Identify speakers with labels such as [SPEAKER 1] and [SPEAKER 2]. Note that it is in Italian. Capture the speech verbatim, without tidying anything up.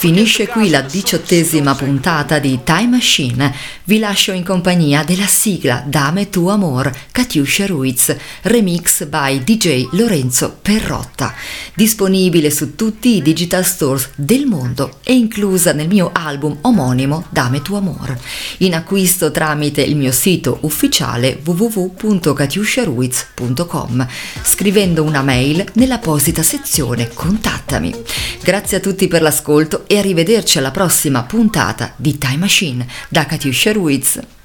[SPEAKER 1] Finisce qui la diciottesima puntata di Time Machine. Vi lascio in compagnia della sigla Dame tu amor, Katiuscia Ruiz, remix by D J Lorenzo Perrotta, disponibile su tutti i digital stores del mondo e inclusa nel mio album omonimo Dame tu amor, in acquisto tramite il mio sito ufficiale w w w punto katiuscia ruiz punto com, scrivendo una mail nell'apposita sezione Contattami. Grazie a tutti per l'ascolto e arrivederci alla prossima puntata di Time Machine da Katiuscia Ruiz.